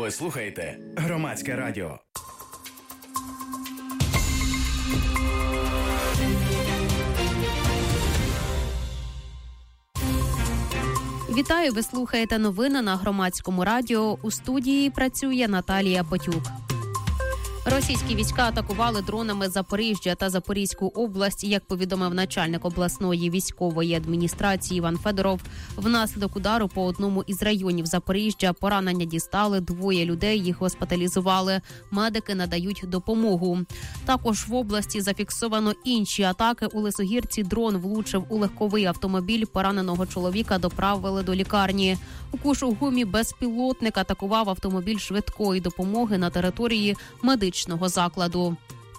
Ви слухаєте Громадське радіо. Вітаю, ви слухаєте новини на Громадському радіо. У студії працює Наталія Потюк. Російські війська атакували дронами Запоріжжя та Запорізьку область. Як повідомив начальник обласної військової адміністрації Іван Федоров, внаслідок удару по одному із районів Запоріжжя поранення дістали 2 людей, їх госпіталізували. Медики надають допомогу. Також в області зафіксовано інші атаки. У Лисогірці дрон влучив у легковий автомобіль. Пораненого чоловіка доправили до лікарні. У Кушугумі безпілотник атакував автомобіль швидкої допомоги на території медичного закладу.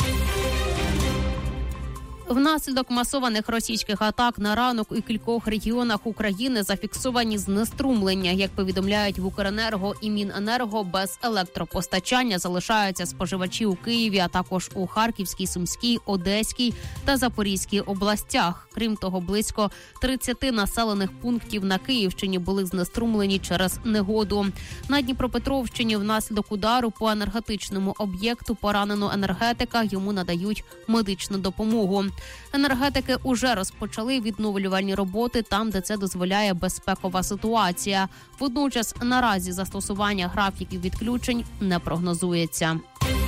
Внаслідок масованих російських атак на ранок у кількох регіонах України зафіксовані знеструмлення. Як повідомляють в Укренерго і Міненерго, без електропостачання залишаються споживачі у Києві, а також у Харківській, Сумській, Одеській та Запорізькій областях. Крім того, близько 30 населених пунктів на Київщині були знеструмлені через негоду. На Дніпропетровщині внаслідок удару по енергетичному об'єкту поранено енергетика, йому надають медичну допомогу. Енергетики уже розпочали відновлювальні роботи там, де це дозволяє безпекова ситуація. Водночас наразі застосування графіків відключень не прогнозується.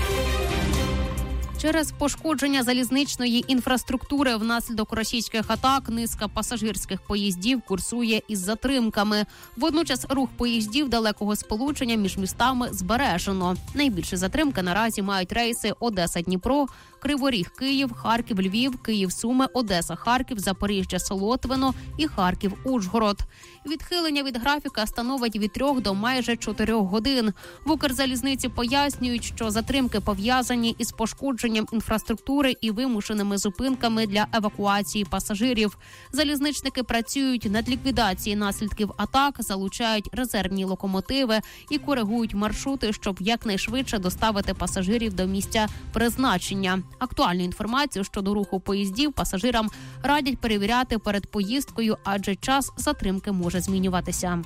Через пошкодження залізничної інфраструктури внаслідок російських атак низка пасажирських поїздів курсує із затримками. Водночас рух поїздів далекого сполучення між містами збережено. Найбільші затримки наразі мають рейси Одеса-Дніпро, Криворіг-Київ, Харків-Львів, Київ-Суми, Одеса-Харків, Запоріжжя-Солотвино і Харків-Ужгород. Відхилення від графіка становить від 3 до майже 4 годин. В Укрзалізниці пояснюють, що затримки пов'язані із пошкодженням інфраструктури і вимушеними зупинками для евакуації пасажирів. Залізничники працюють над ліквідацією наслідків атак, залучають резервні локомотиви і коригують маршрути, щоб якнайшвидше доставити пасажирів до місця призначення. Актуальну інформацію щодо руху поїздів пасажирам радять перевіряти перед поїздкою, адже час затримки може змінюватися.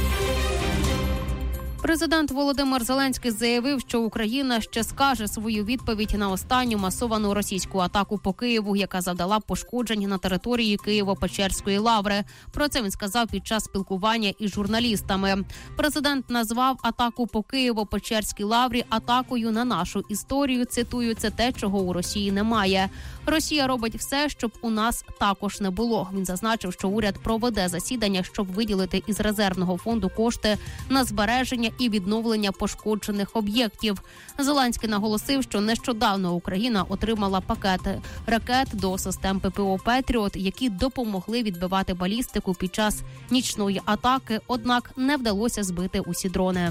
Президент Володимир Зеленський заявив, що Україна ще скаже свою відповідь на останню масовану російську атаку по Києву, яка завдала пошкоджень на території Києво-Печерської лаври. Про це він сказав під час спілкування із журналістами. Президент назвав атаку по Києво-Печерській лаврі атакою на нашу історію. Цитую, це те, чого у Росії немає. Росія робить все, щоб у нас також не було. Він зазначив, що уряд проведе засідання, щоб виділити із резервного фонду кошти на збереження і відновлення пошкоджених об'єктів. Зеленський наголосив, що нещодавно Україна отримала пакети ракет до систем ППО «Петріот», які допомогли відбивати балістику під час нічної атаки, однак не вдалося збити усі дрони.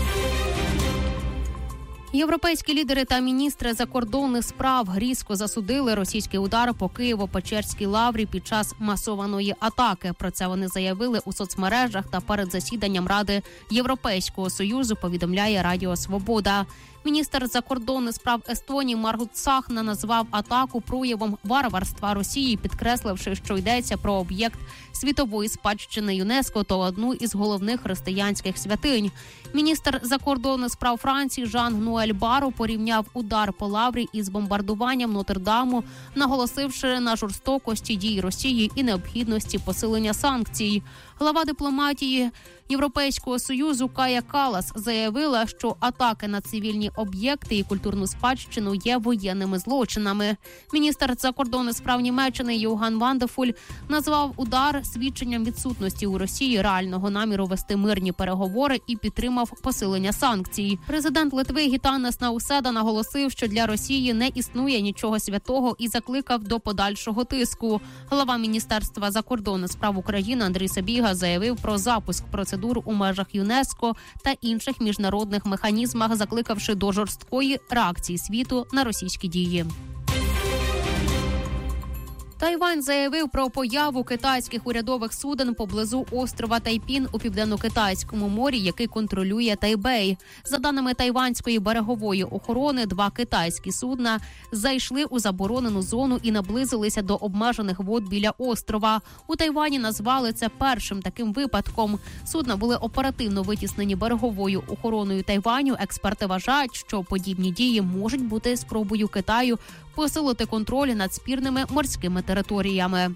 Європейські лідери та міністри закордонних справ різко засудили російський удар по Києво-Печерській лаврі під час масованої атаки. Про це вони заявили у соцмережах та перед засіданням Ради Європейського Союзу, повідомляє Радіо Свобода. Міністр закордонних справ Естонії Маргут Цахна назвав атаку проявом варварства Росії, підкресливши, що йдеться про об'єкт світової спадщини ЮНЕСКО та одну із головних християнських святинь. Міністр закордонних справ Франції Жан-Нуель Баро порівняв удар по лаврі із бомбардуванням Нотр-Даму, наголосивши на жорстокості дій Росії і необхідності посилення санкцій. Глава дипломатії Європейського Союзу Кая Калас заявила, що атаки на цивільні об'єкти і культурну спадщину є воєнними злочинами. Міністр закордонних справ Німеччини Йоган Вандефуль назвав удар свідченням відсутності у Росії реального наміру вести мирні переговори і підтримав посилення санкцій. Президент Литви Гітанас Науседа наголосив, що для Росії не існує нічого святого і закликав до подальшого тиску. Глава Міністерства закордонних справ України Андрій Сабіга заявив про запуск процедур у межах ЮНЕСКО та інших міжнародних механізмах, закликавши до жорсткої реакції світу на російські дії. Тайвань заявив про появу китайських урядових суден поблизу острова Тайпін у Південно-Китайському морі, який контролює Тайбей. За даними тайванської берегової охорони, 2 китайські судна зайшли у заборонену зону і наблизилися до обмежених вод біля острова. У Тайвані назвали це першим таким випадком. Судна були оперативно витіснені береговою охороною Тайваню. Експерти вважають, що подібні дії можуть бути спробою Китаю посилити контроль над спірними морськими територіями.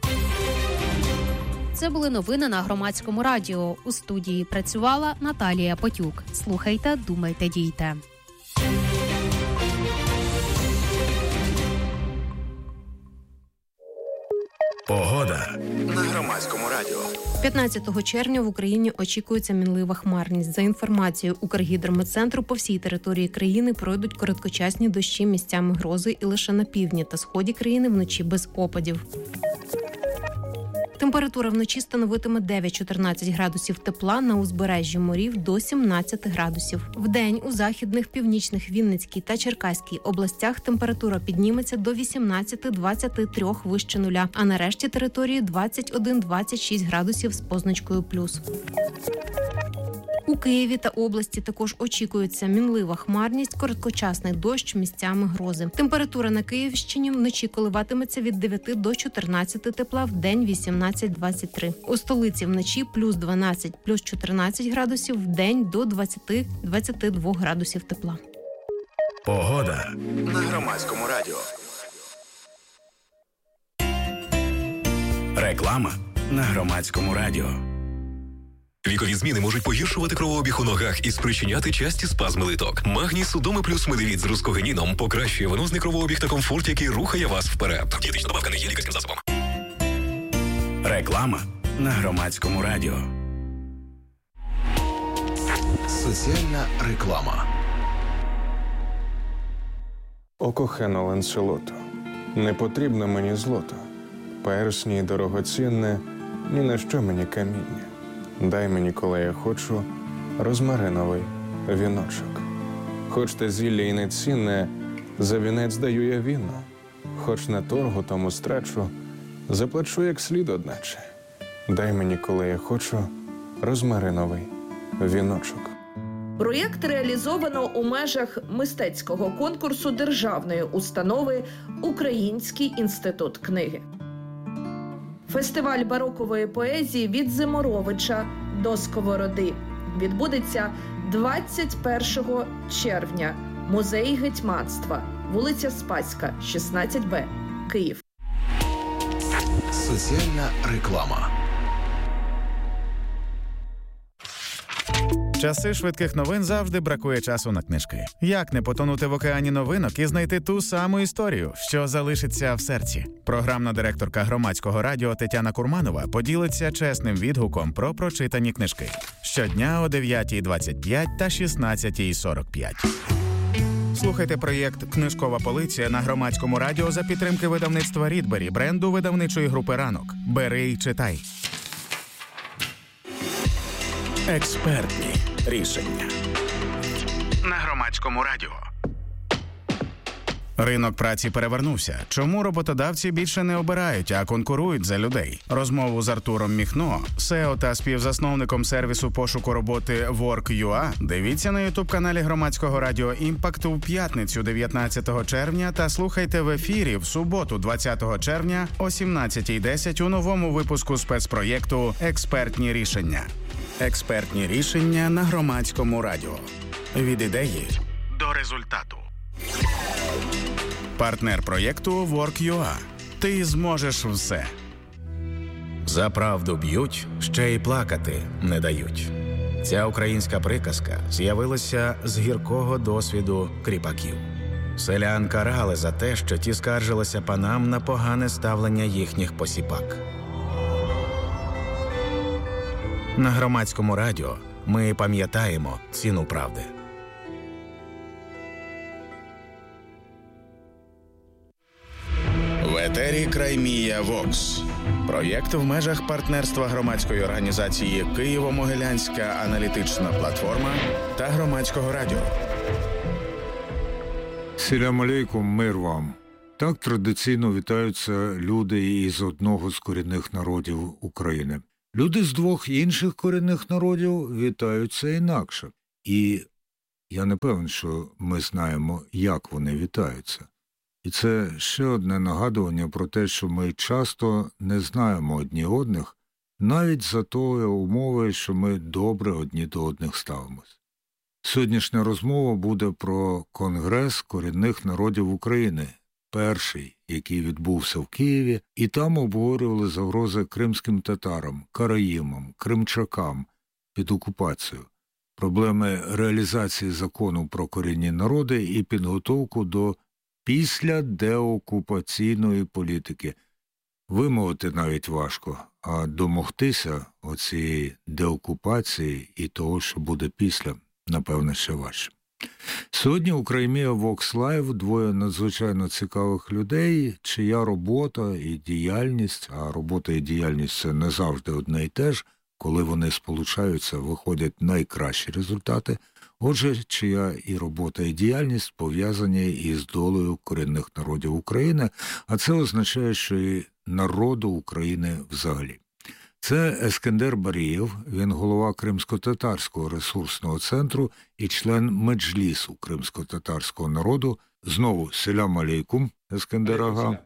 Це були новини на Громадському радіо. У студії працювала Наталія Потюк. Слухайте, думайте, дійте. Погода на Громадському радіо. 15 червня в Україні очікується мінлива хмарність. За інформацією Укргідрометцентру, по всій території країни пройдуть короткочасні дощі, місцями грози, і лише на півдні та сході країни вночі без опадів. Температура вночі становитиме 9-14 градусів тепла, на узбережжі морів до 17 градусів. Вдень у західних, північних, Вінницькій та Черкаській областях температура підніметься до 18-23 вище нуля, а на решті території 21-26 градусів з позначкою плюс. У Києві та області також очікується мінлива хмарність, короткочасний дощ, місцями грози. Температура на Київщині вночі коливатиметься від 9 до 14 тепла, вдень 18-23. У столиці вночі плюс 12, плюс 14 градусів, вдень до 20-22 градусів тепла. Погода на Громадському радіо. Реклама на Громадському радіо. Вікові зміни можуть погіршувати кровообіг у ногах і спричиняти часті спазми литок. Магній Судоми плюс медивіт з рускогенીном покращує венозний кровообіг та комфорт, який рухає вас вперед. Дієтична добавка не є лікарським засобом. Реклама на Громадському радіо. Соціальна реклама. О кохано Ланселото, не потрібно мені злото, персні дорогоцінне, ні на що мені каміння. Дай мені, коли я хочу, розмариновий віночок. Хоч те зілля і не цінне, за вінець даю я віно. Хоч на торгу тому страчу, заплачу як слід одначе. Дай мені, коли я хочу, розмариновий віночок. Проєкт реалізовано у межах мистецького конкурсу державної установи «Український інститут книги». Фестиваль барокової поезії «Від Зиморовича до Сковороди» відбудеться 21 червня. Музей гетьманства, вулиця Спаська, 16Б, Київ. Соціальна реклама. Часи швидких новин завжди бракує часу на книжки. Як не потонути в океані новинок і знайти ту саму історію, що залишиться в серці? Програмна директорка Громадського радіо Тетяна Курманова поділиться чесним відгуком про прочитані книжки. Щодня о 9:25 та 16:45. Слухайте проєкт «Книжкова полиця» на Громадському радіо за підтримки видавництва «Рідбері», бренду видавничої групи «Ранок». Бери і читай. Експертні рішення на Громадському радіо. Ринок праці перевернувся. Чому роботодавці більше не обирають, а конкурують за людей? Розмову з Артуром Міхно, SEO та співзасновником сервісу пошуку роботи Work.ua дивіться на ютуб-каналі Громадського радіо «Імпакт» у п'ятницю 19 червня та слухайте в ефірі в суботу 20 червня о 17:10 у новому випуску спецпроєкту «Експертні рішення». Експертні рішення на Громадському радіо. Від ідеї до результату. Партнер проєкту Work.ua. Ти зможеш все. За правду б'ють, ще й плакати не дають. Ця українська приказка з'явилася з гіркого досвіду кріпаків. Селян карали за те, що ті скаржилися панам на погане ставлення їхніх посіпак. На Громадському радіо ми пам'ятаємо ціну правди. В етері «Краймія Вокс». Проєкт в межах партнерства громадської організації «Києво-Могилянська аналітична платформа» та Громадського радіо. Селям алейкум, мир вам. Так традиційно вітаються люди із одного з корінних народів України. Люди з двох інших корінних народів вітаються інакше. І я не певен, що ми знаємо, як вони вітаються. І це ще одне нагадування про те, що ми часто не знаємо одні одних, навіть за тої умови, що ми добре одні до одних ставимось. Сьогоднішня розмова буде про Конгрес корінних народів України, перший, який відбувся в Києві, і там обговорювали загрози кримським татарам, караїмам, кримчакам під окупацією, проблеми реалізації закону про корінні народи і підготовку до після деокупаційної політики. Вимовити навіть важко, а домогтися оцієї деокупації і того, що буде після, напевно, ще важче. Сьогодні у Crimea Vox Live двоє надзвичайно цікавих людей, чия робота і діяльність, а робота і діяльність – це не завжди одне і те ж, коли вони сполучаються, виходять найкращі результати. Отже, чия і робота, і діяльність пов'язані із долею корінних народів України, а це означає, що і народу України взагалі. Це Ескендер Барієв, він голова Кримсько-татарського ресурсного центру і член Меджлісу кримсько-татарського народу. Знову селям алейкум, Ескендер ага.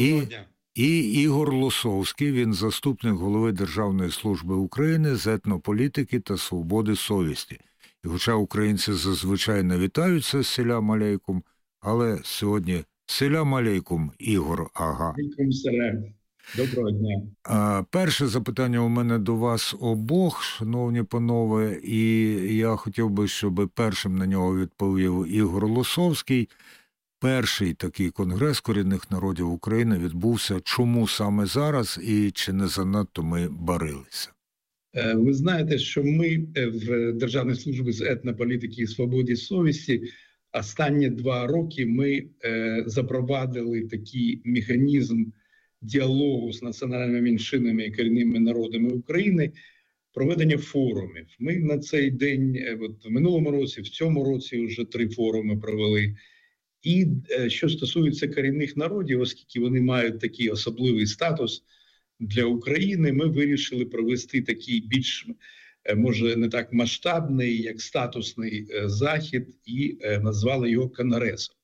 І Ігор Лосовський, він заступник голови Державної служби України з етнополітики та свободи совісті. І хоча українці зазвичай не вітаються з селям алейкум, але сьогодні селям алейкум, Ігор ага. Доброго дня. Перше запитання у мене до вас обох, шановні панове, і я хотів би, щоб першим на нього відповів Ігор Лосовський. Перший такий конгрес корінних народів України відбувся. Чому саме зараз і чи не занадто ми барилися? Ви знаєте, що ми в Державній службі з етнополітики і свободи совісті останні 2 роки ми запровадили такий механізм діалогу з національними меншинами і корінними народами України, проведення форумів. Ми на цей день, в минулому році, в цьому році вже 3 форуми провели. І що стосується корінних народів, оскільки вони мають такий особливий статус для України, ми вирішили провести такий більш, може, не так масштабний, як статусний захід, і назвали його Конгресом.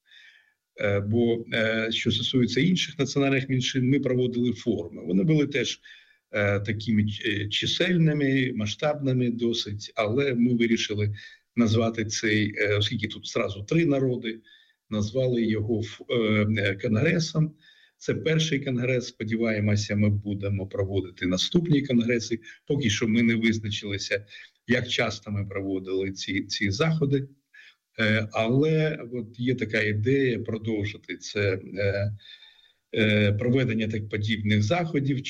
Бо що стосується інших національних меншин, ми проводили форуми. Вони були теж такими чисельними, масштабними досить, але ми вирішили назвати цей, оскільки тут зразу 3 народи, назвали його Конгресом. Це перший конгрес, сподіваємося, ми будемо проводити наступні конгреси. Поки що ми не визначилися, як часто ми проводили ці заходи. Але от є така ідея продовжити це проведення так подібних заходів.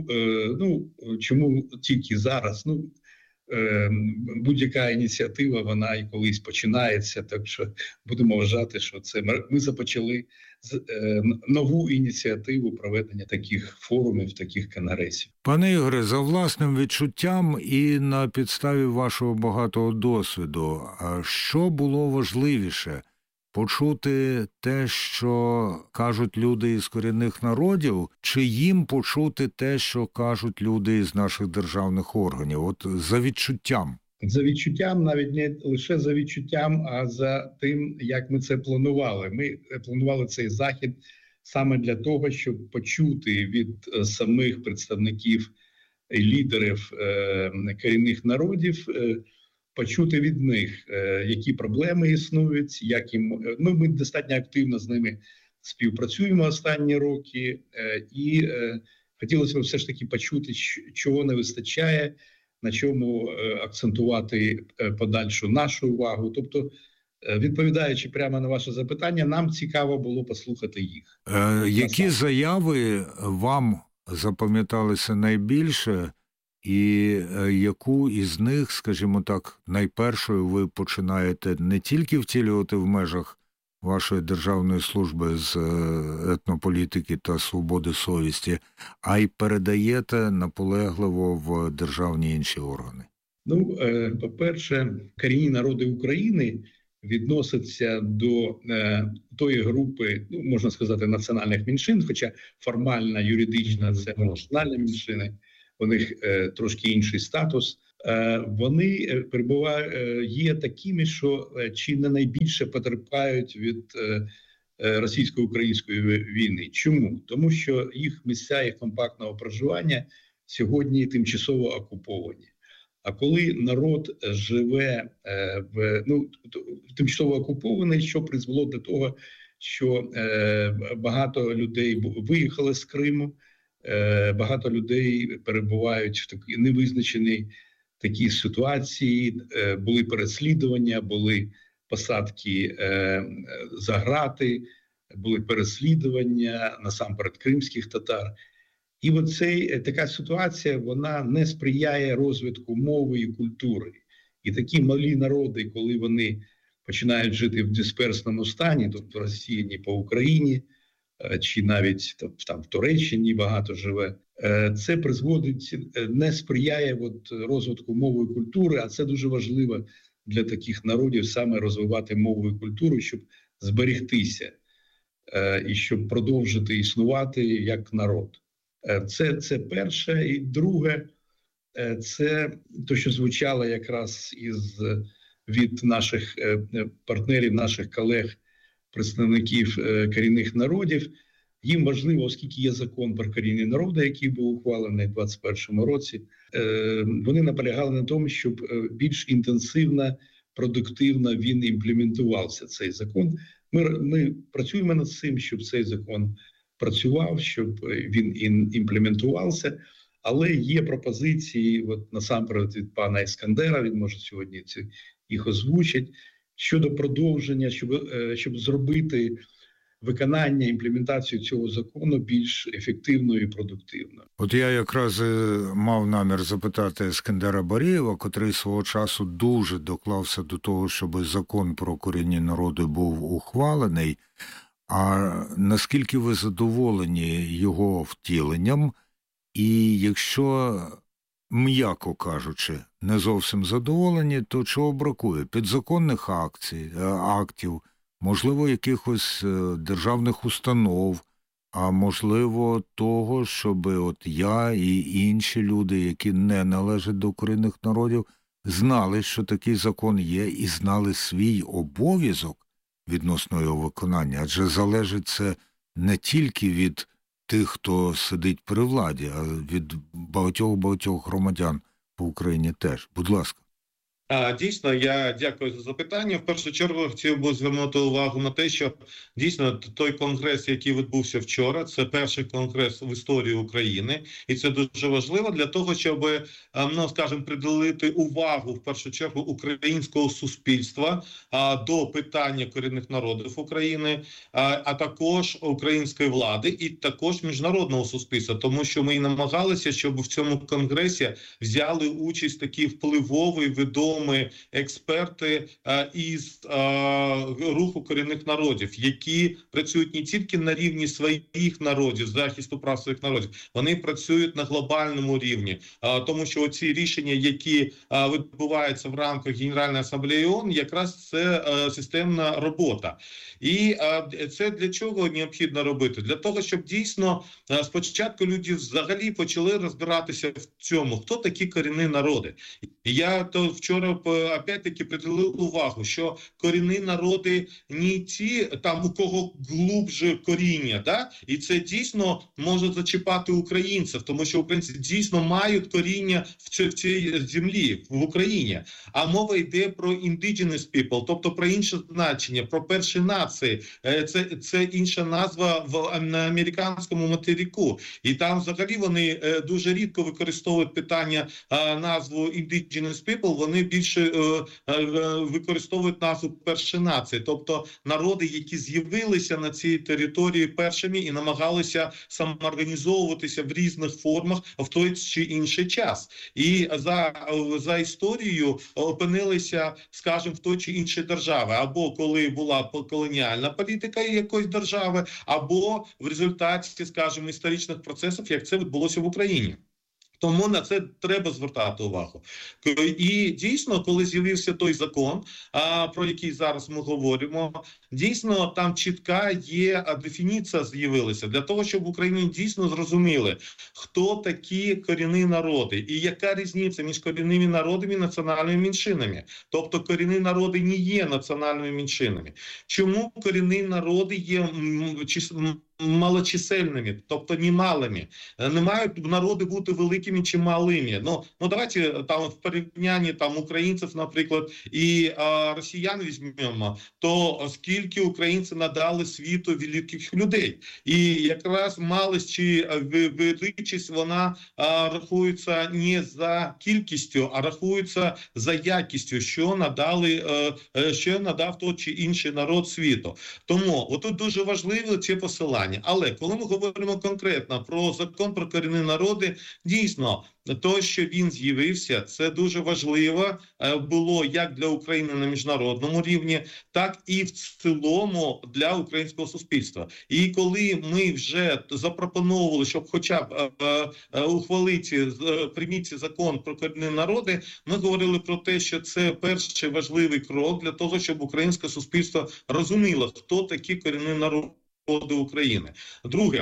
Чому тільки зараз? Будь-яка ініціатива, вона і колись починається, так що будемо вважати, що це ми започали нову ініціативу проведення таких форумів, таких конгресів. Пане Ігоре, за власним відчуттям і на підставі вашого багатого досвіду, що було важливіше? Почути те, що кажуть люди із корінних народів, чи їм почути те, що кажуть люди із наших державних органів? От за відчуттям. За відчуттям, навіть не лише за відчуттям, а за тим, як ми це планували. Ми планували цей захід саме для того, щоб почути від самих представників і лідерів корінних народів, почути від них, які проблеми існують, як їм. Ми достатньо активно з ними співпрацюємо останні роки, і хотілося б все ж таки почути, чого не вистачає, на чому акцентувати подальшу нашу увагу. Тобто, відповідаючи прямо на ваше запитання, нам цікаво було послухати їх. Які заяви вам запам'яталися найбільше? І яку із них, скажімо так, найпершою ви починаєте не тільки втілювати в межах вашої державної служби з етнополітики та свободи совісті, а й передаєте наполегливо в державні інші органи? По-перше, корінні народи України відноситься до тої групи, ну, можна сказати, національних меншин, хоча формально, юридично це національні меншини, у них трошки інший статус. Вони є такими, що чи не найбільше потерпають від російсько-української війни. Чому? Тому що їх місця їх компактного проживання сьогодні тимчасово окуповані. А коли народ живе тимчасово окупований, що призвело до того, що багато людей виїхали з Криму, багато людей перебувають в такій невизначеній такій ситуації, були переслідування, були посадки за грати, були переслідування, насамперед кримських татар. І така ситуація, вона не сприяє розвитку мови і культури. І такі малі народи, коли вони починають жити в дисперсному стані, тобто розсіяні по Україні, чи навіть там в Туреччині багато живе, це призводить, не сприяє розвитку мови і культури, а це дуже важливо для таких народів саме розвивати мову і культуру, щоб зберегтися і щоб продовжити існувати як народ. Це перше. І друге, це те, що звучало якраз від наших партнерів, наших колег, представників корінних народів. Їм важливо, оскільки є закон про корінні народи, який був ухвалений у 2021 році, вони наполягали на тому, щоб більш інтенсивно, продуктивно він імплементувався, цей закон. Ми працюємо над цим, щоб цей закон працював, щоб він імплементувався, але є пропозиції, насамперед від пана Іскандера, він може сьогодні їх озвучить, щодо продовження, щоб зробити виконання, імплементацію цього закону більш ефективною і продуктивною. От я якраз мав намір запитати Іскандера Барієва, котрий свого часу дуже доклався до того, щоб закон про корінні народи був ухвалений. А наскільки ви задоволені його втіленням? І якщо, м'яко кажучи, не зовсім задоволені, то чого бракує? Підзаконних актів, можливо, якихось державних установ, а можливо того, щоб я і інші люди, які не належать до корінних народів, знали, що такий закон є, і знали свій обов'язок відносно його виконання. Адже залежить це не тільки від тих, хто сидить при владі, а від багатьох громадян по Україні теж. Будь ласка. Дійсно, я дякую за запитання. В першу чергу хотів би звернути увагу на те, що дійсно той конгрес, який відбувся вчора, це перший конгрес в історії України, і це дуже важливо для того, щоб, скажімо, приділити увагу в першу чергу українського суспільства до питання корінних народів України, а також української влади і також міжнародного суспільства, тому що ми намагалися, щоб в цьому конгресі взяли участь такі впливові, відомі експерти із руху корінних народів, які працюють не тільки на рівні своїх народів, захисту прав своїх народів, вони працюють на глобальному рівні, тому що ці рішення, які відбуваються в рамках Генеральної асамблеї ООН, якраз це системна робота. І це для чого необхідно робити? Для того, щоб дійсно спочатку люди взагалі почали розбиратися в цьому, хто такі корінні народи. І я вчора опять-таки приділив увагу, що корінні народи не ті, там у кого глубже коріння, да? І це дійсно може зачіпати українців, тому що українці дійсно мають коріння в цій землі, в Україні. А мова йде про indigenous people, тобто про інше значення, про перші нації. Це інша назва на американському материку. І там взагалі вони дуже рідко використовують питання, назву indigenous people, вони більше використовують назву перші нації, тобто народи, які з'явилися на цій території першими і намагалися самоорганізовуватися в різних формах в той чи інший час. І за історією опинилися, скажімо, в той чи іншій державі, або коли була колоніальна політика якоїсь держави, або в результаті, скажімо, історичних процесів, як це відбулося в Україні. Тому на це треба звертати увагу. І дійсно, коли з'явився той закон, про який зараз ми говоримо, дійсно там чітка є дефініція з'явилася для того, щоб в Україні дійсно зрозуміли, хто такі корінні народи і яка різниця між корінними народами і національними меншинами. Тобто корінні народи не є національними меншинами. Чому корінні народи є малочисельними, тобто немалими? Не мають народи бути великими чи малими. Ну давайте там в порівнянні українців, наприклад, і росіян візьмемо, то скільки українці надали світу великих людей. І якраз малість чи величість, вона рахується не за кількістю, а рахується за якістю, що надав той чи інший народ світу. Тому отут дуже важливо ці посилання. Але коли ми говоримо конкретно про закон про корінні народи, дійсно, то, що він з'явився, це дуже важливо було як для України на міжнародному рівні, так і в цілому для українського суспільства. І коли ми вже запропонували, щоб хоча б ухвалити, прийміть закон про корінні народи, ми говорили про те, що це перший важливий крок для того, щоб українське суспільство розуміло, хто такі корінні народи України. Друге,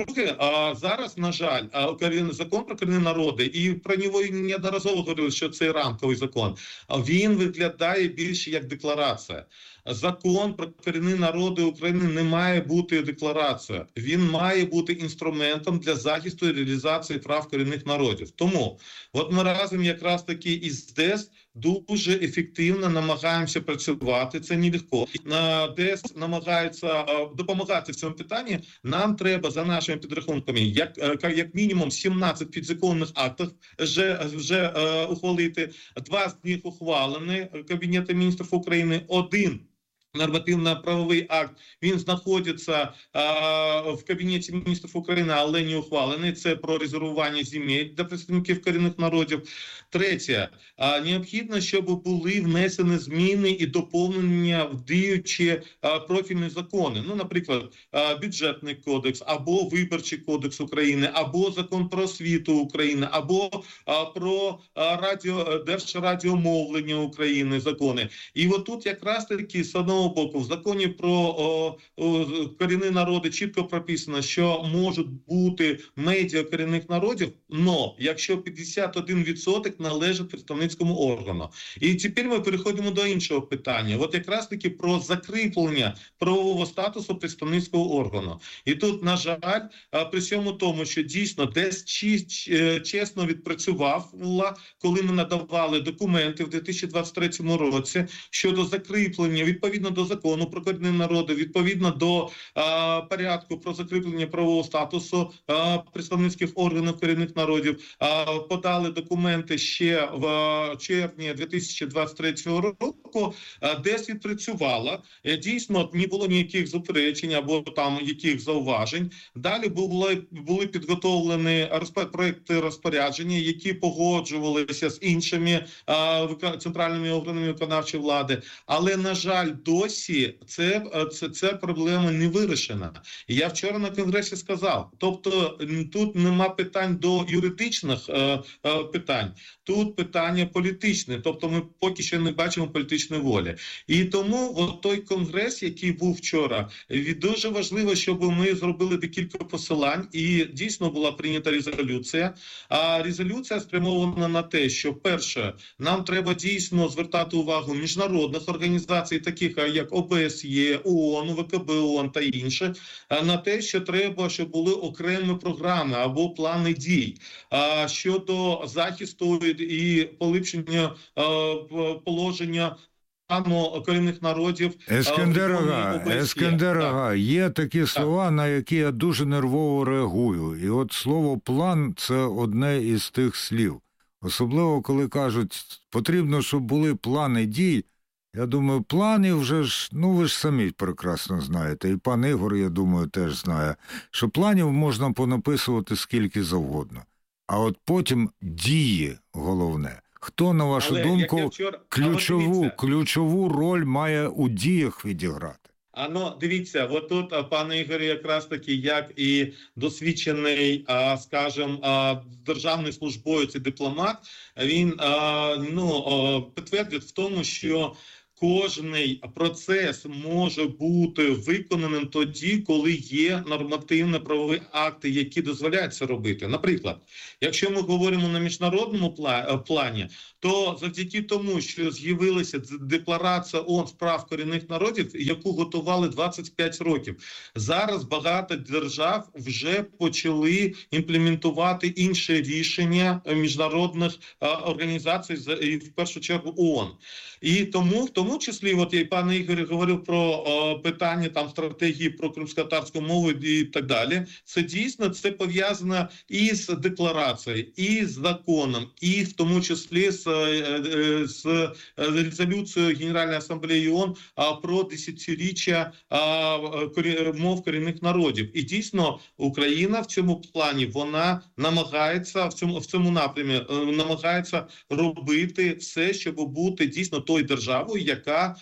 зараз, на жаль, закон про корінні народи, і про нього неодноразово говорили, що це рамковий закон, він виглядає більше як декларація. Закон про корінні народи України не має бути декларацією. Він має бути інструментом для захисту і реалізації прав корінних народів. Тому от ми разом якраз таки із ДЕС дуже ефективно намагаємося працювати. Це нелегко. ДЕС намагається допомагати в цьому питанні. Нам треба, за нашими підрахунками, як мінімум 17 підзаконних актів вже ухвалити. 2 з них ухвалені Кабінетом міністрів України, 1 нормативно-правовий акт, він знаходиться в Кабінеті міністрів України, але не ухвалений. Це про резервування земель для представників корінних народів. Третє. Необхідно, щоб були внесені зміни і доповнення в діючі профільні закони. Ну, наприклад, бюджетний кодекс, або Виборчий кодекс України, або закон про освіту України, або про держрадіомовлення України закони. І от тут якраз таки з одного боку в законі про корінні народи чітко прописано, що можуть бути медіа корінних народів, но якщо 51% належить представницькому органу. І тепер ми переходимо до іншого питання. От якраз таки про закріплення правового статусу представницького органу. І тут, на жаль, при всьому тому, що дійсно десь чесно відпрацювала, коли ми надавали документи в 2023 році щодо закріплення, відповідно до закону про корінні народи, відповідно до порядку про закріплення правового статусу представницьких органів корінних народів, подали документи ще в червні 2023 року, десь відпрацювала. Дійсно, не було ніяких заперечень або там яких зауважень. Далі були підготовлені проекти розпорядження, які погоджувалися з іншими центральними органами виконавчої влади. Але, на жаль, досі ця проблема не вирішена. І я вчора на Конгресі сказав, тобто тут нема питань до юридичних питань, тут питання політичне, тобто ми поки що не бачимо політичної волі. І тому от той Конгрес, який був вчора, дуже важливо, щоб ми зробили декілька посилань, і дійсно була прийнята резолюція. А резолюція спрямована на те, що, перше, нам треба дійсно звертати увагу міжнародних організацій, таких як ОБСЄ, ООН, ВКБ ООН та інше, на те, що треба, щоб були окремі програми або плани дій щодо захисту і поліпшення положення корінних народів. Ескендер Ага, є такі слова, на які я дуже нервово реагую. І от слово «план» – це одне із тих слів. Особливо, коли кажуть, потрібно, щоб були плани дій. Я думаю, планів вже ж, ви ж самі прекрасно знаєте, і пан Ігор, я думаю, теж знає, що планів можна понаписувати скільки завгодно. А от потім дії головне. Хто, на вашу думку, ключову роль має у діях відіграти? Дивіться, отут, пане Ігорі, якраз таки, як і досвідчений, скажімо, державний службовець і дипломат, він підтвердить в тому, що кожний процес може бути виконаним тоді, коли є нормативно-правові акти, які дозволяють це робити. Наприклад, якщо ми говоримо на міжнародному плані, то завдяки тому, що з'явилася Декларація ООН з прав корінних народів, яку готували 25 років, зараз багато держав вже почали імплементувати інші рішення міжнародних організацій, і в першу чергу ООН. І тому, в тому числі, от і пан Ігор говорив про питання там стратегії про кримськотатарську мову і так далі. Це дійсно, це пов'язано і з декларацією, і з законом, і в тому числі з резолюцією Генеральної асамблеї ООН про десятиріччя мов корінних народів. І дійсно Україна в цьому плані, вона намагається в цьому напрямі намагається робити все, щоб бути дійсно тою державою, яка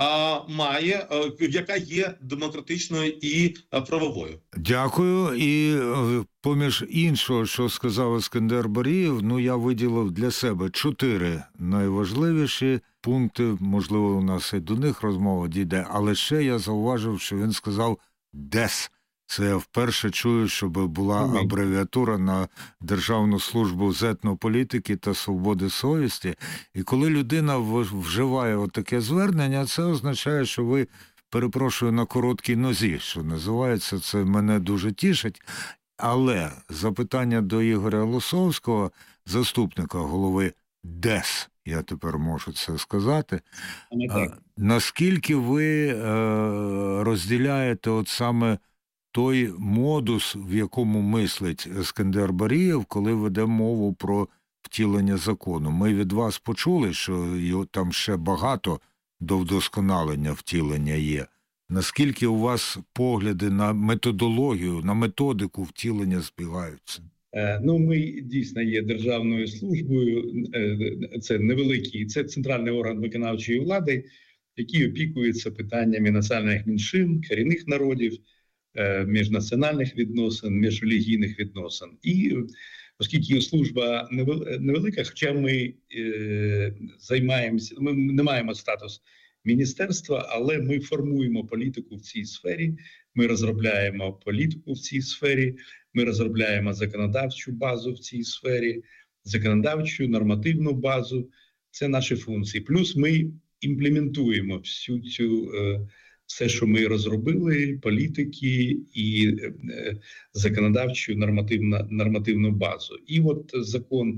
яка є демократичною і правовою. Дякую. І поміж іншого, що сказав Ескандер Барієв, я виділив для себе 4 найважливіші пункти, можливо, у нас і до них розмова дійде, але ще я зауважив, що він сказав «ДЕС». Це я вперше чую, щоб була абревіатура на Державну службу з етнополітики та свободи совісті. І коли людина вживає отаке звернення, це означає, що ви, перепрошую, на короткій нозі, що називається, це мене дуже тішить. Але запитання до Ігоря Лосовського, заступника голови ДЕС, я тепер можу це сказати. Наскільки ви розділяєте от саме той модус, в якому мислить Ескандер Барієв, коли веде мову про втілення закону? Ми від вас почули, що там ще багато до вдосконалення втілення є. Наскільки у вас погляди на методологію, на методику втілення збігаються? Ми дійсно є державною службою, це невеликий, це центральний орган виконавчої влади, який опікується питаннями національних меншин, корінних народів, міжнаціональних відносин, міжрелігійних відносин. І оскільки служба невелика, хоча ми займаємося, ми не маємо статус міністерства, але ми формуємо політику в цій сфері, ми розробляємо політику в цій сфері, ми розробляємо законодавчу базу в цій сфері, законодавчу, нормативну базу. Це наші функції. Плюс ми імплементуємо всю цю все, що ми розробили, політики і законодавчу нормативну базу. І от закон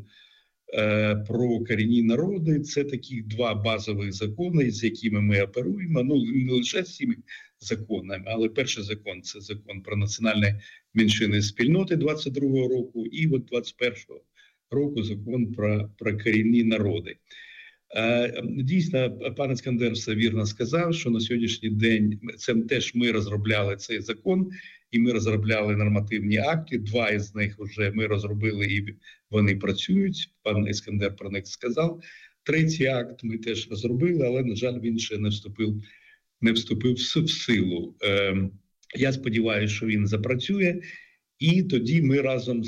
про корінні народи – це такі 2 базових закони, з якими ми оперуємо. Не лише з цими законами, але перший закон – це закон про національні меншини спільноти 22-го року, і от 21-го року закон про корінні народи. Дійсно, пан Ескандер все вірно сказав, що на сьогоднішній день це теж ми розробляли цей закон, і ми розробляли нормативні акти. 2 із них вже ми розробили і вони працюють. Пан Ескандер про них сказав. 3-й акт ми теж розробили, але, на жаль, він ще не вступив в силу. Я сподіваюся, що він запрацює, і тоді ми разом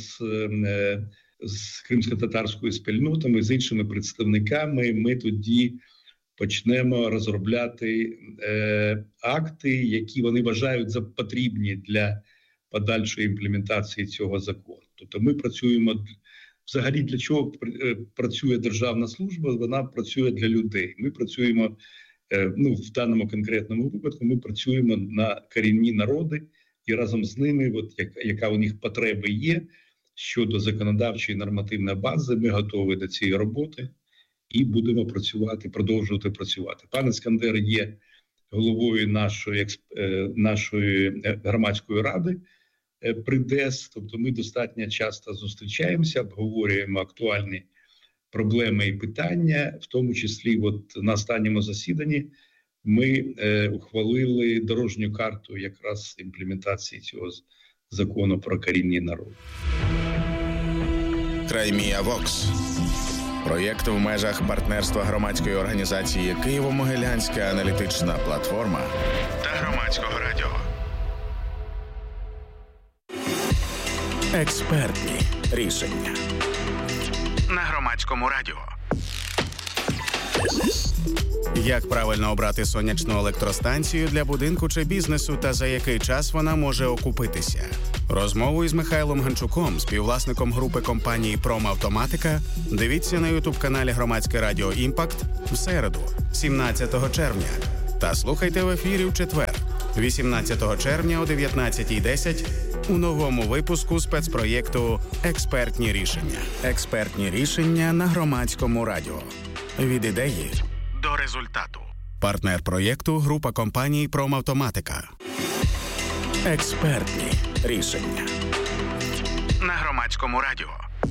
з кримсько-татарською спільнотами, з іншими представниками, ми тоді почнемо розробляти акти, які вони вважають за потрібні для подальшої імплементації цього закону. Тобто ми працюємо, взагалі для чого працює державна служба? Вона працює для людей. Ми працюємо, в даному конкретному випадку, ми працюємо на корінні народи, і разом з ними, яка у них потреби є, щодо законодавчої нормативної бази, ми готові до цієї роботи і будемо продовжувати працювати. Пан Ескандер є головою нашої громадської ради при ДЕС, тобто ми достатньо часто зустрічаємося, обговорюємо актуальні проблеми і питання, в тому числі на останньому засіданні ми ухвалили дорожню карту якраз імплементації цього закону про корінні народи. Краймія Вокс. Проєкт в межах партнерства громадської організації Києво-Могилянська аналітична платформа та Громадського радіо. Експертні рішення на Громадському радіо. Як правильно обрати сонячну електростанцію для будинку чи бізнесу та за який час вона може окупитися? Розмову із Михайлом Ганчуком, співвласником групи компанії «Промавтоматика», дивіться на ютуб-каналі Громадське радіо «Імпакт» в середу, 17 червня. Та слухайте в ефірі в четвер, 18 червня о 19:10 у новому випуску спецпроєкту «Експертні рішення». Експертні рішення на Громадському радіо. Від ідеї до результату. Партнер проєкту – група компаній «Промавтоматика». Експертні рішення на Громадському радіо.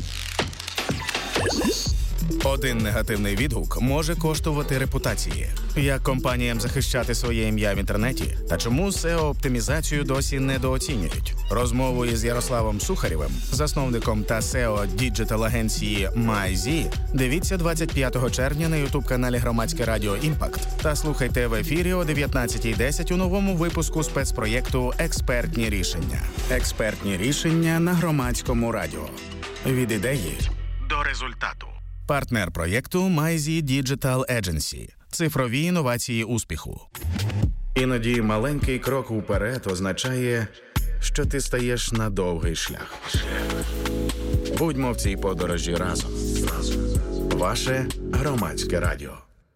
Один негативний відгук може коштувати репутації. Як компаніям захищати своє ім'я в інтернеті? Та чому SEO-оптимізацію досі недооцінюють? Розмову із Ярославом Сухарєвим, засновником та SEO діджитал-агенції MyZ, дивіться 25 червня на ютуб-каналі Громадське радіо «Імпакт» та слухайте в ефірі о 19:10 у новому випуску спецпроєкту «Експертні рішення». Експертні рішення на Громадському радіо. Від ідеї до результату. Партнер проєкту MyZ Digital Agency. Цифрові інновації успіху. Іноді маленький крок уперед означає, що ти стаєш на довгий шлях. Будьмо в цій подорожі разом. Ваше Громадське радіо.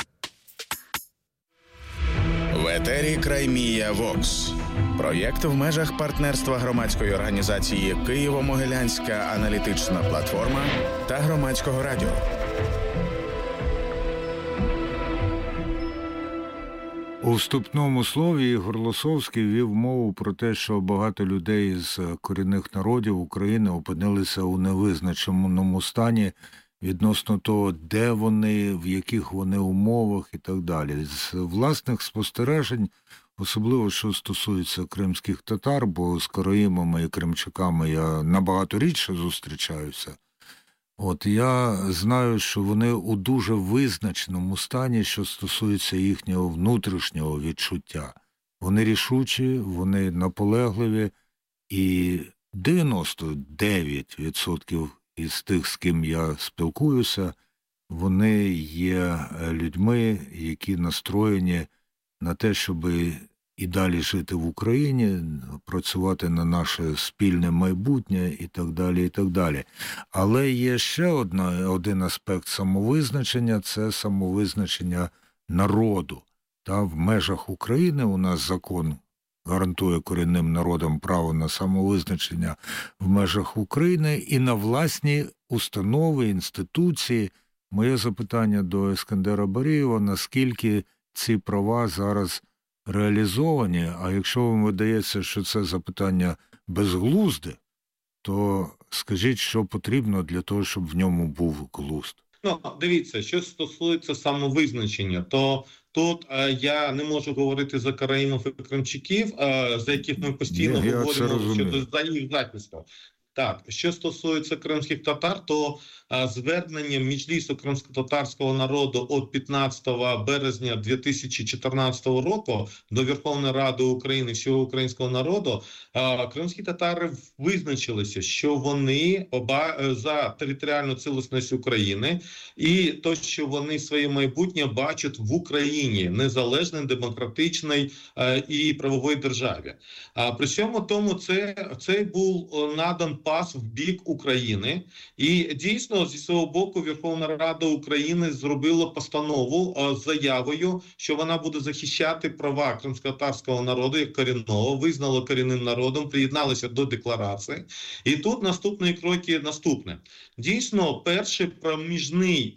В етері «Краймія Вокс». Проєкт в межах партнерства громадської організації «Києво-Могилянська аналітична платформа» та Громадського радіо. У вступному слові Ігор Лосовський вів мову про те, що багато людей з корінних народів України опинилися у невизначеному стані відносно того, де вони, в яких вони умовах і так далі. З власних спостережень, особливо що стосується кримських татар, бо з караїмами і кримчаками я набагато рідше зустрічаюся, я знаю, що вони у дуже визначеному стані, що стосується їхнього внутрішнього відчуття. Вони рішучі, вони наполегливі, і 99% із тих, з ким я спілкуюся, вони є людьми, які настроєні на те, щоб і далі жити в Україні, працювати на наше спільне майбутнє і так далі, і так далі. Але є ще один аспект самовизначення – це самовизначення народу. В межах України у нас закон гарантує корінним народам право на самовизначення в межах України і на власні установи, інституції. Моє запитання до Ескандера Барієва, наскільки ці права зараз реалізовані, а якщо вам видається, що це запитання безглузде, то скажіть, що потрібно для того, щоб в ньому був глузд. Дивіться, що стосується самовизначення, то тут я не можу говорити за караїмів і кримчаків, за яких ми постійно говоримо щодо за їх захисту. Так, що стосується кримських татар, то звернення Меджлісу кримсько-татарського народу від 15 березня 2014 року до Верховної Ради України всього українського народу, кримські татари визначилися, що вони за територіальну цілісність України і то, що вони своє майбутнє бачать в Україні, незалежній, демократичній і правовій державі. При цьому тому це був надан пас в бік України, і дійсно зі свого боку Верховна Рада України зробила постанову з заявою, що вона буде захищати права кримськотатарського народу як корінного, визнала корінним народом, приєдналася до декларації. І тут наступні кроки наступне. Дійсно, перший проміжний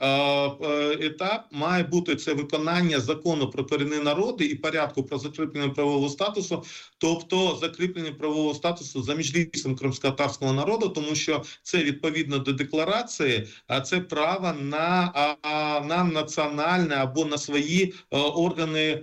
етап має бути це виконання закону про корінні народи і порядку про закріплення правового статусу, тобто закріплення правового статусу за Меджлісом кримськотатарського народу, тому що це відповідно до декларації, а це право на національне або на свої органи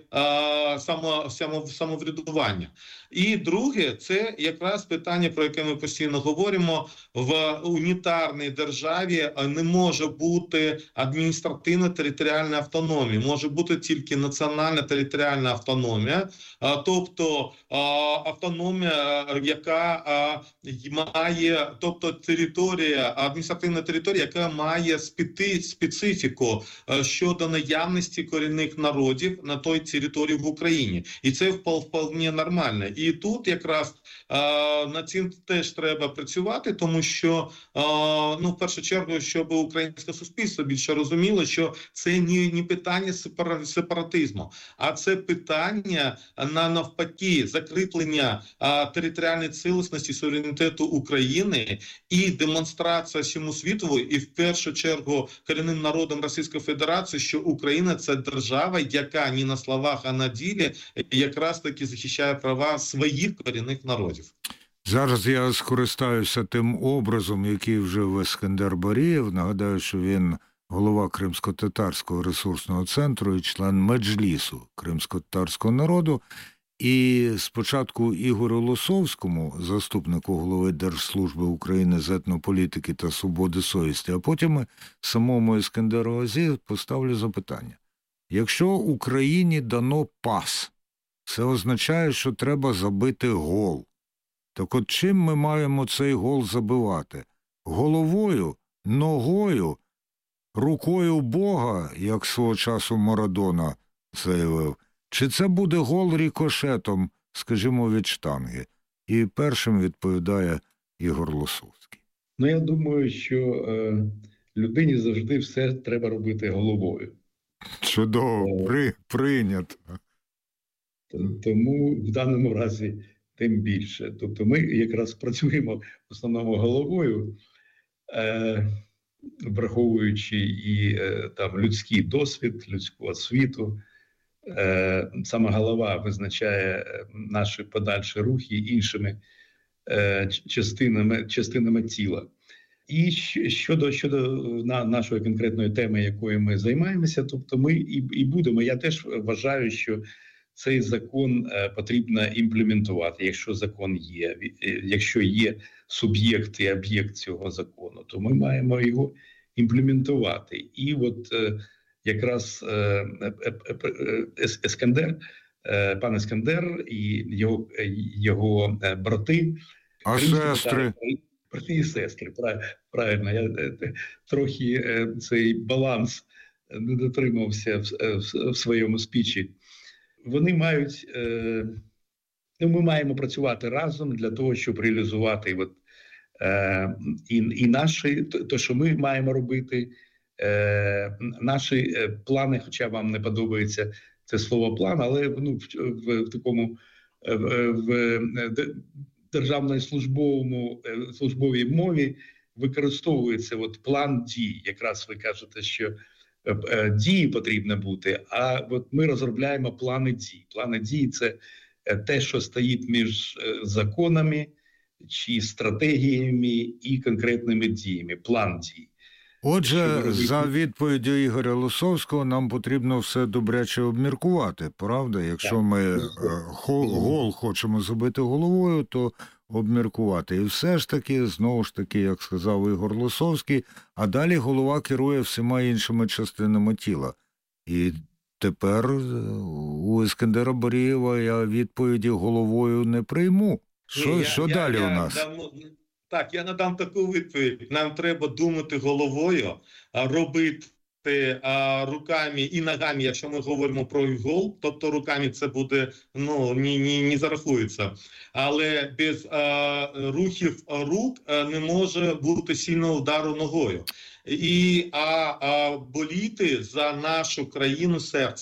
самоврядування. І друге, це якраз питання, про яке ми постійно говоримо. В унітарній державі не може бути адміністративно-територіальної автономії, може бути тільки національна територіальна автономія, тобто автономія, яка має, тобто адміністративна територія, яка має специфіку щодо наявності корінних народів на той території в Україні. І це вполне нормально. І тут якраз над цим теж треба працювати, тому що, в першу чергу, щоб українське суспільство більше розуміло, що це не питання сепаратизму, а це питання, навпаки, закріплення територіальної цілісності, суверенітету України і демонстрація всьому світу, і в першу чергу корінним народом Російської Федерації, що Україна – це держава, яка не на словах, а на ділі якраз таки захищає права своїх корінних народів. Зараз я скористаюся тим образом, який вжив Ескендер Барієв. Нагадаю, що він голова Кримсько-татарського ресурсного центру і член Меджлісу кримсько-татарського народу. І спочатку Ігорю Лосовському, заступнику голови Держслужби України з етнополітики та свободи совісті, а потім самому Ескендеру Газі поставлю запитання. Якщо Україні дано пас, це означає, що треба забити гол. Так от чим ми маємо цей гол забивати? Головою, ногою, рукою Бога, як свого часу Марадона заявив? Чи це буде гол рікошетом, скажімо, від штанги? І першим відповідає Ігор Лосовський. Я думаю, що людині завжди все треба робити головою. Чудово, прийнято. Тому в даному разі тим більше. Тобто ми якраз працюємо в основному головою, враховуючи і людський досвід, людську освіту. Сама голова визначає наші подальші рухи іншими частинами тіла. І щодо нашої конкретної теми, якою ми займаємося, тобто ми і будемо. Я теж вважаю, що цей закон потрібно імплементувати, якщо закон є, якщо є суб'єкт і об'єкт цього закону, то ми маємо його імплементувати. І от якраз пан Ескендер і його брати, а сестри? Брати і сестри, правильно, я трохи цей баланс не дотримався в своєму спічі. Вони мають, ми маємо працювати разом для того, щоб реалізувати і наші, то, що ми маємо робити, наші плани, хоча вам не подобається це слово план, але в такому в державній службовій мові використовується план дій. Якраз ви кажете, що дії потрібно бути, а ми розробляємо плани дій. Плани дій – це те, що стоїть між законами чи стратегіями і конкретними діями. План дій. Отже, за відповіддю Ігоря Лосовського, нам потрібно все добряче обміркувати, правда? Якщо ми гол хочемо забити головою, то обміркувати. І все ж таки, знову ж таки, як сказав Ігор Лосовський, а далі голова керує всіма іншими частинами тіла. І тепер у Ескендера Барієва я відповіді головою не прийму. Що далі у нас? Так, я надам таку відповідь. Нам треба думати головою, робити руками і ногами, якщо ми говоримо про гол, тобто руками це буде, не зарахується. Але без рухів рук не може бути сильного удару ногою. І боліти за нашу країну серцем.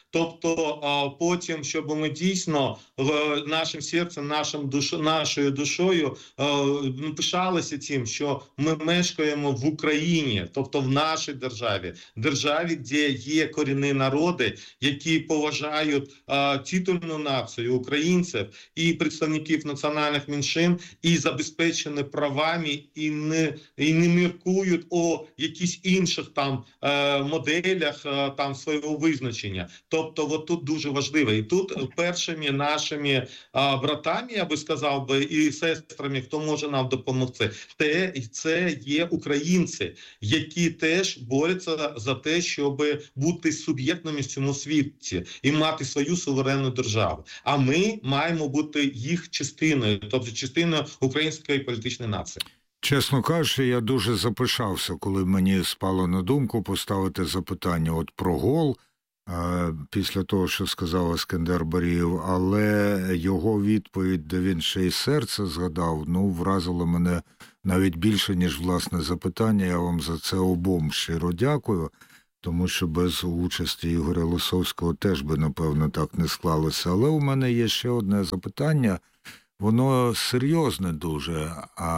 Тобто потім, щоб ми дійсно нашим серцем, нашою душою пишалися тим, що ми мешкаємо в Україні, тобто в нашій державі, де є корінні народи, які поважають титульну націю українців і представників національних меншин, і забезпечені правами, і не міркують о якісь інших там моделях там свого визначення. Тобто, от тут дуже важливо. І тут першими нашими братами, я би сказав би, і сестрами, хто може нам допомогти, це є українці, які теж борються за те, щоб бути суб'єктними в цьому світі і мати свою суверенну державу. А ми маємо бути їх частиною, тобто частиною української політичної нації. Чесно кажучи, я дуже запишався, коли мені спало на думку поставити запитання от про гол, після того, що сказав Ескендер Барієв, але його відповідь, де він ще й серце згадав, вразило мене навіть більше, ніж власне запитання. Я вам за це обом щиро дякую, тому що без участі Ігоря Лисовського теж би, напевно, так не склалося. Але у мене є ще одне запитання. Воно серйозне дуже,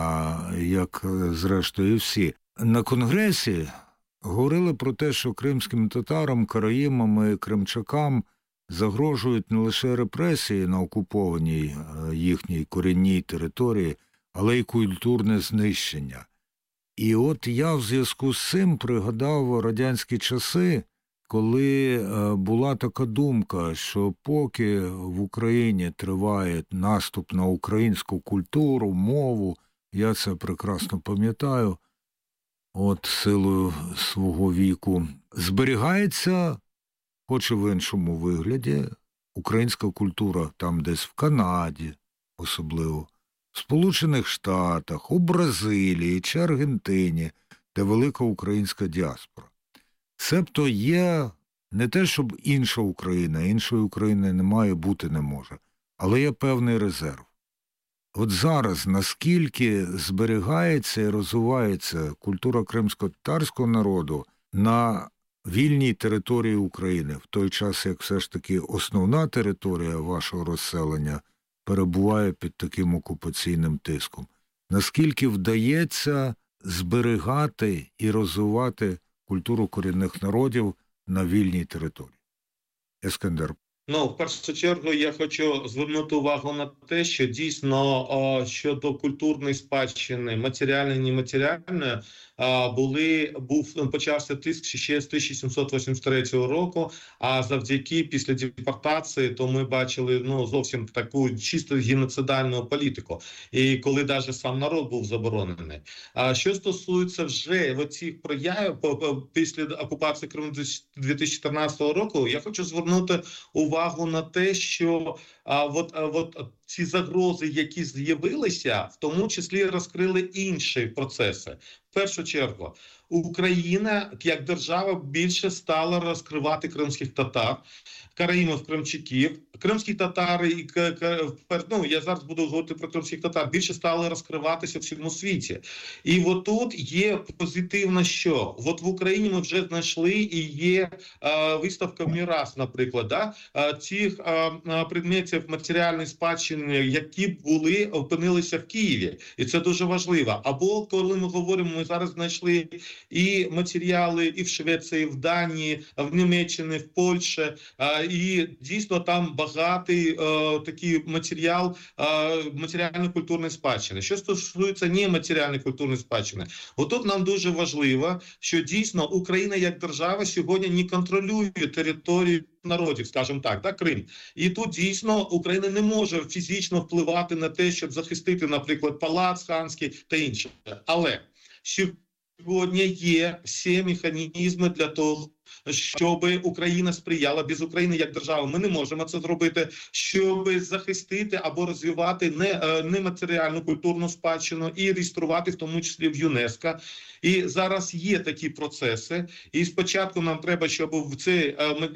як зрештою і всі. На Конгресі говорили про те, що кримським татарам, караїмам і кримчакам загрожують не лише репресії на окупованій їхній корінній території, але й культурне знищення. І от я в зв'язку з цим пригадав радянські часи, коли була така думка, що поки в Україні триває наступ на українську культуру, мову, я це прекрасно пам'ятаю, от силою свого віку, зберігається, хоч і в іншому вигляді, українська культура там десь в Канаді, особливо, в Сполучених Штатах, у Бразилії чи Аргентині, де велика українська діаспора. Себто є не те, щоб інша Україна, іншої України немає, бути не може, але є певний резерв. От зараз наскільки зберігається і розвивається культура кримсько-татарського народу на вільній території України, в той час, як все ж таки основна територія вашого розселення перебуває під таким окупаційним тиском. Наскільки вдається зберігати і розвивати культуру корінних народів на вільній території? Ескендер. В першу чергу я хочу звернути увагу на те, що дійсно щодо культурної спадщини, матеріальної, нематеріальної, почався тиск ще з 1783 року, а завдяки після депортації, то ми бачили зовсім таку чисто геноцидальну політику, і коли навіть сам народ був заборонений. А що стосується вже цих проявів після окупації Криму 2014 року, я хочу звернути увагу на те, що ці загрози, які з'явилися, в тому числі розкрили інші процеси. В першу чергу, Україна, як держава, більше стала розкривати кримських татар, караїмів, кримчаків. Кримські татари, я зараз буду говорити про кримських татар, більше стали розкриватися в всьому світі. І тут є позитивно, що в Україні ми вже знайшли і є виставка «Мірас», наприклад, цих предметів матеріальної спадщини, які опинилися в Києві. І це дуже важливо. Або, коли ми говоримо, ми зараз знайшли і матеріали і в Швеції, і в Данії, в Німеччині, в Польщі, і дійсно там багатий такий матеріал матеріальної культурної спадщини. Що стосується нематеріальної культурної спадщини, отут нам дуже важливо, що дійсно Україна як держава сьогодні не контролює територію народів, скажімо так, Крим. І тут дійсно Україна не може фізично впливати на те, щоб захистити, наприклад, Палац Ханський та інше. Але сьогодні є всі механізми для того, щоб Україна сприяла. Без України як держави ми не можемо це зробити, щоб захистити або розвивати нематеріальну культурну спадщину і реєструвати, в тому числі в ЮНЕСКО. І зараз є такі процеси. І спочатку нам треба, щоб ці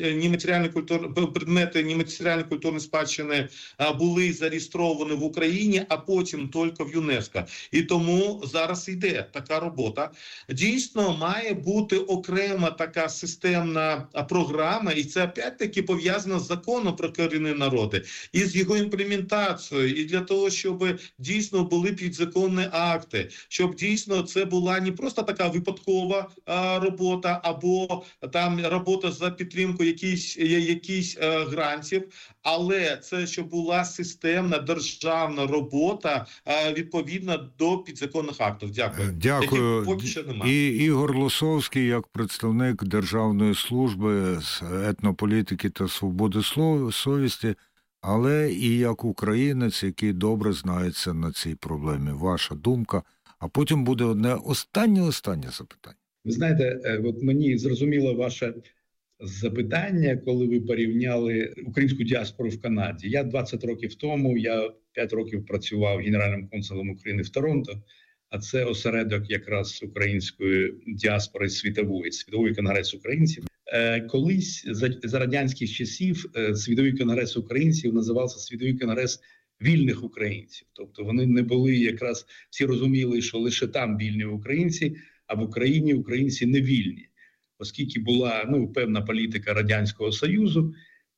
предмети нематеріальної культурної спадщини були зареєстровані в Україні, а потім тільки в ЮНЕСКО. І тому зараз йде така робота. Дійсно, має бути окрема така система системна програма, і це опять-таки пов'язано з законом про корінні народи, і з його імплементацією, і для того, щоб дійсно були підзаконні акти, щоб дійсно це була не просто така випадкова робота, або там робота за підтримку якісь грантів, але це, щоб була системна державна робота відповідно до підзаконних актів. Дякую. Дякую. Поки що немає. І Ігор Лосовський, як представник Державної служби з етнополітики та свободи совісті, але і як українець, який добре знається на цій проблемі. Ваша думка. А потім буде одне останнє запитання. Ви знаєте, от мені зрозуміло ваше запитання, коли ви порівняли українську діаспору в Канаді. Я 20 років тому, 5 років працював генеральним консулом України в Торонто, а це осередок якраз української діаспори світовий конгрес українців. Колись за радянських часів світовий конгрес українців називався Світовий конгрес вільних українців. Тобто вони не були якраз, всі розуміли, що лише там вільні українці, а в Україні українці не вільні. Оскільки була певна політика Радянського Союзу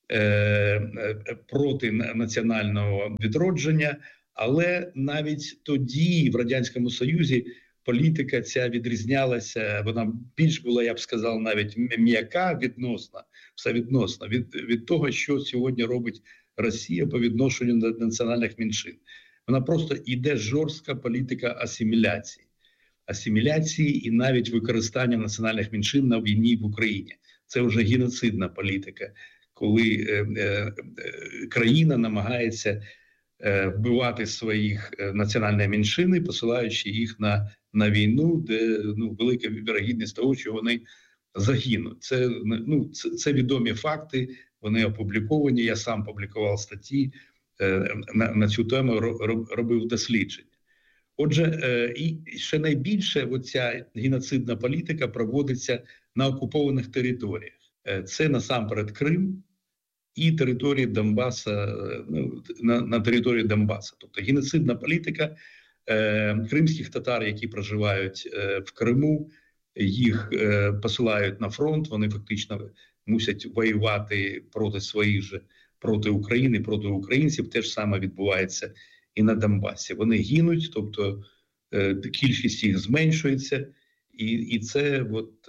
проти національного відродження, але навіть тоді в Радянському Союзі політика ця відрізнялася, вона більш була, я б сказав, навіть м'яка відносно від того, що сьогодні робить Росія по відношенню до національних меншин. Вона просто йде жорстка політика асиміляції і навіть використання національних меншин на війні в Україні. Це вже геноцидна політика, коли країна намагається вбивати своїх національні меншини, посилаючи їх на війну, де велика вірогідність того, що вони загинуть. Це відомі факти, вони опубліковані, я сам публікував статті на цю тему, робив дослідження. Отже, і ще найбільше оця геноцидна політика проводиться на окупованих територіях. Це насамперед Крим і території Донбаса, на території Донбаса. Тобто геноцидна політика кримських татар, які проживають в Криму, їх посилають на фронт, вони фактично мусять воювати проти своїх же, проти України, проти українців. Те ж саме відбувається і на Донбасі. Вони гинуть, тобто кількість їх зменшується. І це,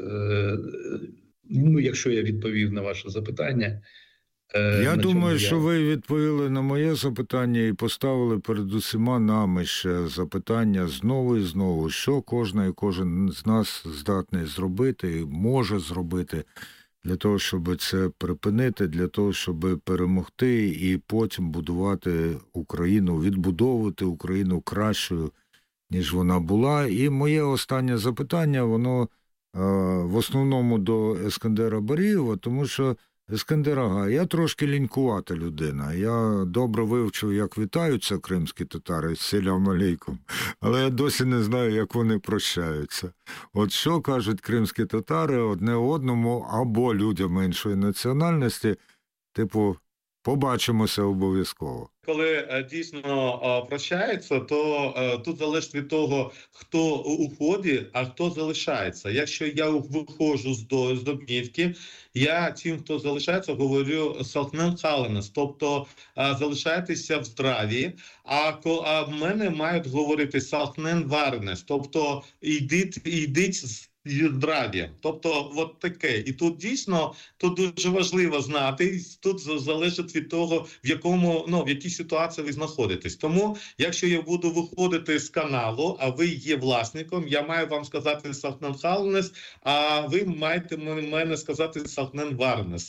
якщо я відповів на ваше запитання... Я думаю, що ви відповіли на моє запитання і поставили перед усіма нами ще запитання знову і знову, що кожен з нас здатний зробити і може зробити для того, щоб це припинити, для того, щоб перемогти і потім будувати Україну, відбудовувати Україну кращою, ніж вона була. І моє останнє запитання, воно в основному до Ескандера Барієва, тому що Ескандер Ага, я трошки лінькувата людина. Я добре вивчив, як вітаються кримські татари, селям алейкум, але я досі не знаю, як вони прощаються. От що кажуть кримські татари одне одному або людям іншої національності, типу, побачимося обов'язково. Коли дійсно прощаються, то тут залежить від того, хто уходить, а хто залишається. Якщо я виходжу з домівки, я тим, хто залишається, говорю «Салтнен Халенес», тобто залишайтеся в здраві, а в мене мають говорити «Салтнен Варнес», тобто йдіть здраві. Тобто, от таке. І тут дійсно, тут дуже важливо знати, тут залежить від того, в якій ситуації ви знаходитесь. Тому, якщо я буду виходити з каналу, а ви є власником, я маю вам сказати «Салтнен Халенес», а ви маєте мене сказати «Салтнен Варнес».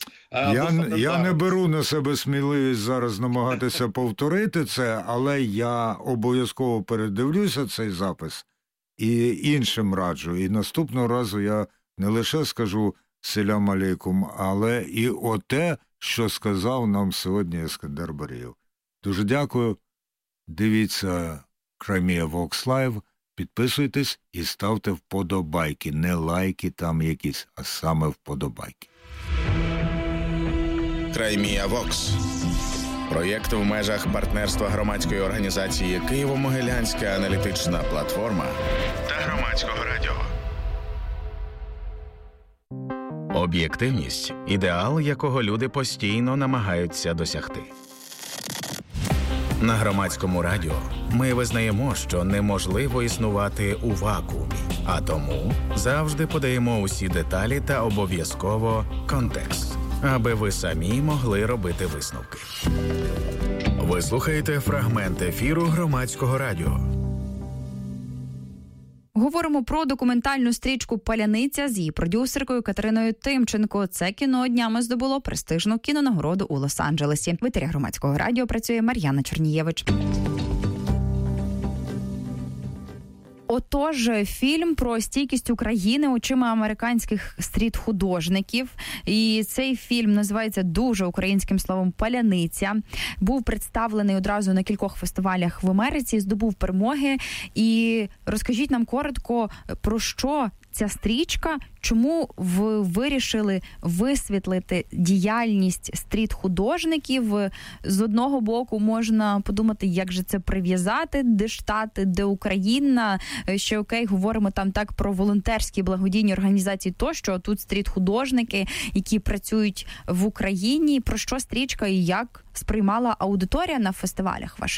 Я не беру на себе сміливість зараз намагатися повторити це, але я обов'язково передивлюся цей запис. І іншим раджу. І наступного разу я не лише скажу «Селям алейкум», але і оте, що сказав нам сьогодні Ескандер Барієв. Дуже дякую. Дивіться Crimea Vox Live, підписуйтесь і ставте вподобайки. Не лайки там якісь, а саме вподобайки. Crimea Vox. Проєкт в межах партнерства громадської організації «Києво-Могилянська аналітична платформа» та Громадського радіо. Об'єктивність – ідеал, якого люди постійно намагаються досягти. На Громадському радіо ми визнаємо, що неможливо існувати у вакуумі, а тому завжди подаємо усі деталі та обов'язково контекст, аби ви самі могли робити висновки. Ви слухаєте фрагмент ефіру Громадського радіо. Говоримо про документальну стрічку «Паляниця» з її продюсеркою Катериною Тимченко. Це кіно днями здобуло престижну кінонагороду у Лос-Анджелесі. В етері Громадського радіо працює Мар'яна Чернієвич. Отож, фільм про стійкість України очима американських стріт-художників. І цей фільм називається дуже українським словом «Паляниця». Був представлений одразу на кількох фестивалях в Америці, здобув перемоги. І розкажіть нам коротко, про що ця стрічка, чому ви вирішили висвітлити діяльність стріт-художників? З одного боку можна подумати, як же це прив'язати, де Штати, де Україна, ще окей, говоримо там так про волонтерські благодійні організації тощо, а тут стріт-художники, які працюють в Україні. Про що стрічка і як сприймала аудиторія на фестивалях ваших?